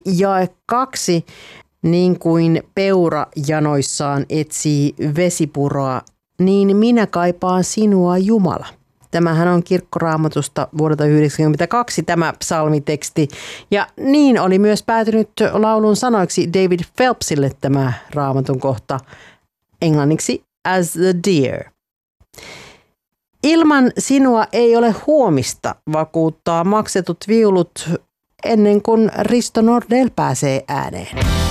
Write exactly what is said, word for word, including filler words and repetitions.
Jae kaksi. Niin kuin peura janoissaan etsii vesipuroa, niin minä kaipaan sinua, Jumala. Tämähän on Kirkkoraamatusta vuodelta yhdeksänkymmentäkaksi tämä psalmiteksti. Ja niin oli myös päätynyt laulun sanoiksi David Phelpsille tämä Raamatun kohta englanniksi As the Deer. Ilman sinua ei ole huomista, vakuuttaa maksetut viulut ennen kuin Risto Nordell pääsee ääneen.